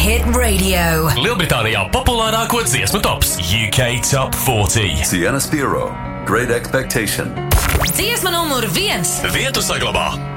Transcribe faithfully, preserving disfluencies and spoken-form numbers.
Hit Radio. Lielbritānijā populārāko dziesmu tops U K Top četrdesmit. Sienna Spiro, Great Expectation. Dziesma numur viens. Vietu saglabā